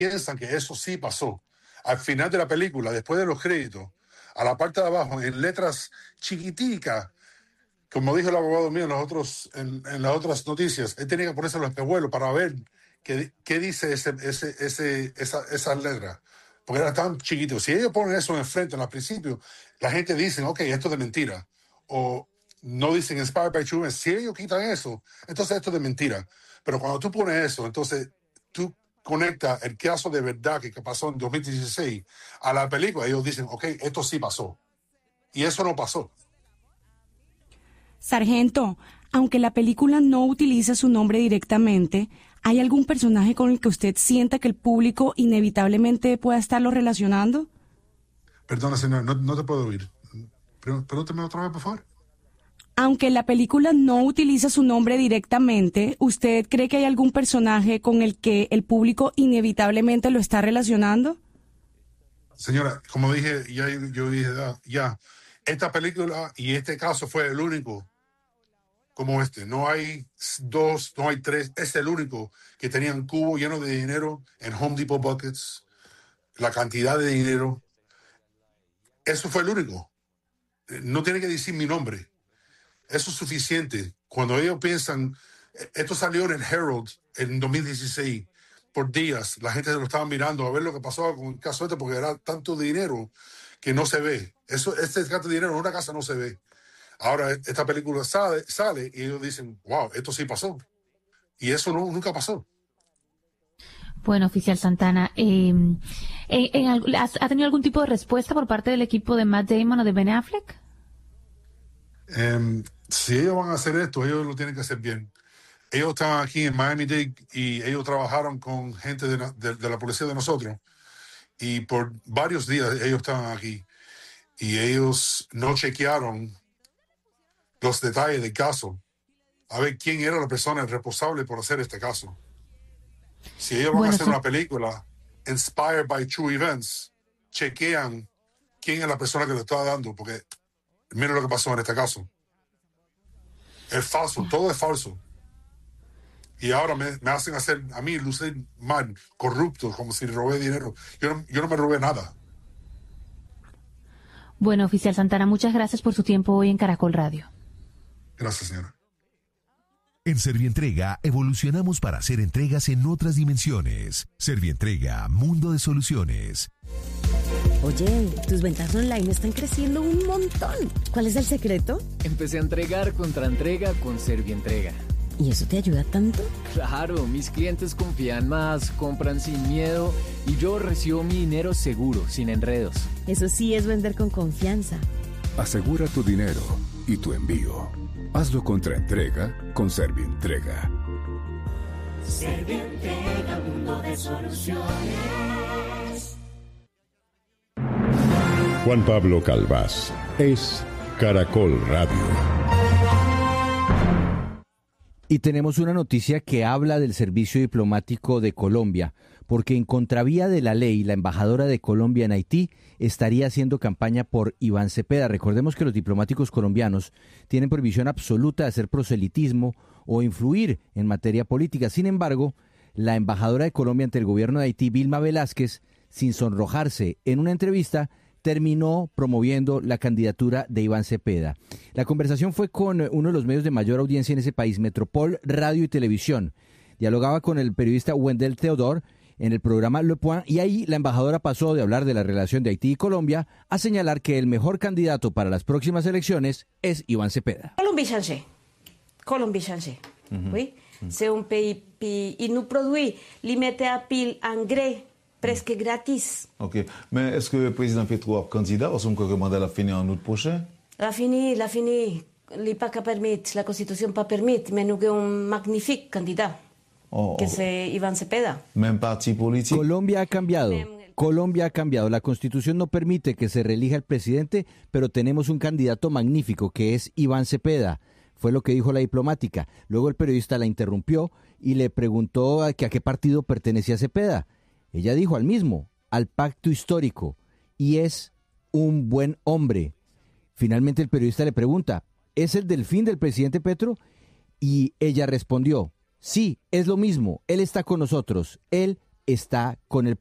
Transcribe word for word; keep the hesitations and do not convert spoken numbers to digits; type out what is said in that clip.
piensan que eso sí pasó. Al final de la película, después de los créditos, a la parte de abajo, en letras chiquiticas, como dijo el abogado mío en, los otros, en, en las otras noticias, él tenía que ponerse los espejuelos para ver qué, qué dice ese, ese, ese, esa, esas letras, porque eran tan chiquitos. Si ellos ponen eso enfrente, al principio, la gente dice, ok, esto es de mentira, o no dicen inspired by true events. Si ellos quitan eso, entonces esto es de mentira. Pero cuando tú pones eso, entonces tú conectas el caso de verdad que, que pasó en dos mil dieciséis a la película, ellos dicen, ok, esto sí pasó. Y eso no pasó. Sargento, aunque la película no utiliza su nombre directamente, ¿hay algún personaje con el que usted sienta que el público inevitablemente pueda estarlo relacionando? Perdona, señor, no, no te puedo oír. Pregúntame otra vez, por favor. Aunque la película no utiliza su nombre directamente, ¿usted cree que hay algún personaje con el que el público inevitablemente lo está relacionando? Señora, como dije, ya, yo dije, ya, esta película y este caso fue el único como este. No hay dos, no hay tres. Es el único que tenía un cubo lleno de dinero en Home Depot buckets, la cantidad de dinero. Eso fue el único. No tiene que decir mi nombre. Eso es suficiente. Cuando ellos piensan, esto salió en el Herald en dos mil dieciséis, por días, la gente lo estaba mirando a ver lo que pasaba con el caso este, porque era tanto dinero que no se ve. Eso, este gasto de dinero en una casa no se ve. Ahora esta película sale, sale y ellos dicen, wow, esto sí pasó. Y eso no, nunca pasó. Bueno, oficial Santana, eh, en, en, ¿ha tenido algún tipo de respuesta por parte del equipo de Matt Damon o de Ben Affleck? Um, si ellos van a hacer esto, ellos lo tienen que hacer bien. Ellos estaban aquí en Miami-Dade y ellos trabajaron con gente de, de, de la policía de nosotros. Y por varios días ellos estaban aquí. Y ellos no chequearon los detalles del caso, a ver quién era la persona responsable por hacer este caso. Si ellos van bueno, a hacer sí. una película inspired by true events, chequean quién es la persona que lo está dando, porque miren lo que pasó en este caso. Es falso, todo es falso. Y ahora me, me hacen hacer a mí lucir mal, corrupto, como si robé dinero. Yo no, yo no me robé nada. Bueno, oficial Santana, muchas gracias por su tiempo hoy en Caracol Radio. Gracias, señora. En Servientrega evolucionamos para hacer entregas en otras dimensiones. Servientrega, mundo de soluciones. Oye, tus ventas online están creciendo un montón. ¿Cuál es el secreto? Empecé a entregar contra entrega con Servientrega. ¿Y eso te ayuda tanto? Claro, mis clientes confían más, compran sin miedo y yo recibo mi dinero seguro, sin enredos. Eso sí es vender con confianza. Asegura tu dinero y tu envío. Hazlo contra entrega con Servientrega. Servientrega, mundo de soluciones. Juan Pablo Calvás es Caracol Radio. Y tenemos una noticia que habla del servicio diplomático de Colombia, porque en contravía de la ley, la embajadora de Colombia en Haití estaría haciendo campaña por Iván Cepeda. Recordemos que los diplomáticos colombianos tienen prohibición absoluta de hacer proselitismo o influir en materia política. Sin embargo, la embajadora de Colombia ante el gobierno de Haití, Vilma Velázquez, sin sonrojarse en una entrevista, terminó promoviendo la candidatura de Iván Cepeda. La conversación fue con uno de los medios de mayor audiencia en ese país, Metropol Radio y Televisión. Dialogaba con el periodista Wendell Theodore en el programa Le Point, y ahí la embajadora pasó de hablar de la relación de Haití y Colombia a señalar que el mejor candidato para las próximas elecciones es Iván Cepeda. Colombie changé. Colombie changé. Uh-huh. Oui. Uh-huh. C'est un pays, pays, il nous produit, il mettait à pile engrais presque gratis. Ok. Mais est-ce que le président Petro est candidat ou son mandat la fini en août prochain? La fini, la fini. Il pas qu'à permettre, la Constitution pas permettre, mais nous avons un magnifique candidat, oh, que oh. c'est Iván Cepeda. Même parti politique. Colombia ha cambiado. Colombia ha cambiado. La Constitución no permite que se reelija el presidente, pero tenemos un candidato magnífico que es Iván Cepeda. Fue lo que dijo la diplomática. Luego el periodista la interrumpió y le preguntó a, que a qué partido pertenecía Cepeda. Ella dijo al mismo, al pacto histórico, y es un buen hombre. Finalmente el periodista le pregunta, ¿es el delfín del presidente Petro? Y ella respondió, sí, es lo mismo, él está con nosotros, él está con el